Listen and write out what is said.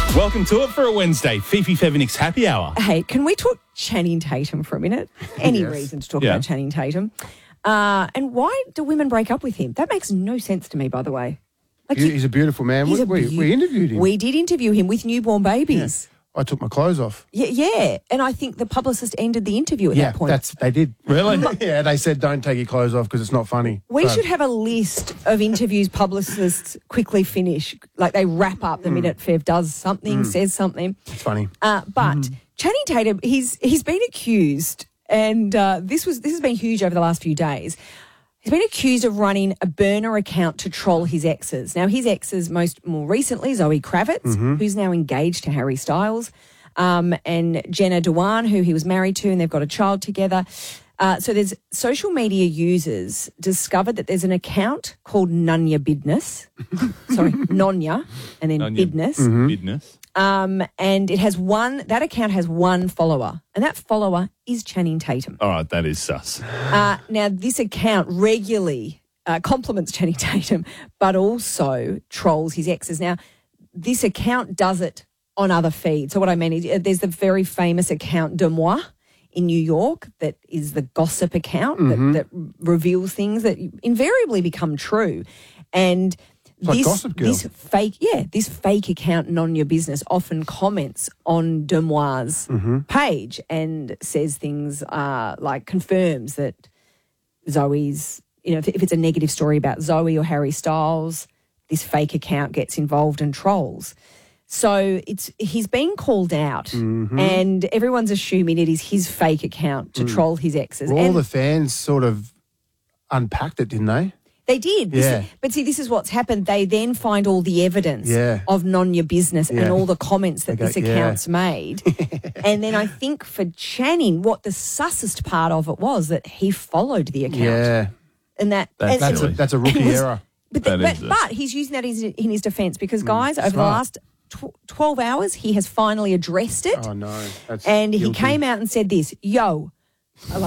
Welcome to it for a Wednesday. Fifi Fevinix Happy Hour. Hey, can we talk Channing Tatum for a minute? Any reason to talk about Channing Tatum? And why do women break up with him? That makes no sense to me, by the way. Like He's a beautiful man. We interviewed him. We did interview him with newborn babies. Yeah. I took my clothes off. Yeah. And I think the publicist ended the interview at that point. They did. Really? Yeah, they said don't take your clothes off because it's not funny. We should have a list of interviews publicists quickly finish. Like they wrap up the minute Fev does something, says something. It's funny. But Channing Tatum, he's been accused, and this has been huge over the last few days. He's been accused of running a burner account to troll his exes. Now, his exes more recently, Zoe Kravitz, who's now engaged to Harry Styles, and Jenna Dewan, who he was married to, and they've got a child together. So there's social media users discovered that there's an account called Nunya Bidness. Sorry, Nonya, and then Bidness. Business. And that account has one follower, and that follower is Channing Tatum. All right, that is sus. Now, this account regularly compliments Channing Tatum, but also trolls his exes. Now, this account does it on other feeds. So what I mean is there's the very famous account De Moi in New York that is the gossip account that reveals things that invariably become true. And like Gossip Girl. This fake account, None Your Business, often comments on De Moi's page and says things like confirms that Zoe's, if it's a negative story about Zoe or Harry Styles, this fake account gets involved and trolls. So he's been called out and everyone's assuming it is his fake account to troll his exes. Well, all the fans sort of unpacked it, didn't they? They did. Yeah. But see, this is what's happened. They then find all the evidence of None Your Business and all the comments that this account's made. And then I think for Channing, what the sussest part of it was that he followed the account. Yeah. And That's a rookie error. But he's using that in his defence because, guys, over the last 12 hours, he has finally addressed it. Oh, no. And he came out and said this,